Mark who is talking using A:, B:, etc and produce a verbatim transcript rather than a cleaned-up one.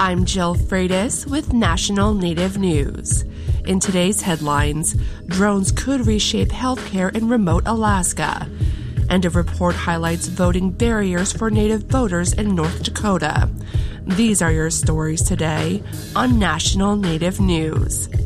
A: I'm Jill Freitas with National Native News. In today's headlines, drones could reshape healthcare in remote Alaska. And a report highlights voting barriers for Native voters in North Dakota. These are your stories today on National Native News.